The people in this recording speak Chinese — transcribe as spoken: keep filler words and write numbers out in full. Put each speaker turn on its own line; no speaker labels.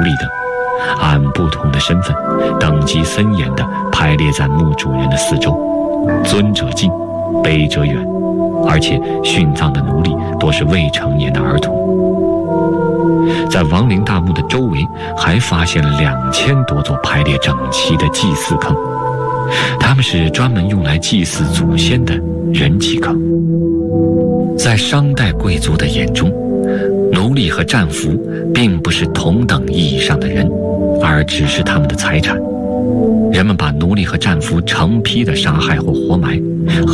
隶等，按不同的身份，等级森严地排列在墓主人的四周，尊者近，卑者远，而且殉葬的奴隶多是未成年的儿童。在亡灵大墓的周围还发现了两千多座排列整齐的祭祀坑，它们是专门用来祭祀祖先的人祭坑。在商代贵族的眼中，奴隶和战俘并不是同等意义上的人，而只是他们的财产。人们把奴隶和战俘成批的杀害或活埋，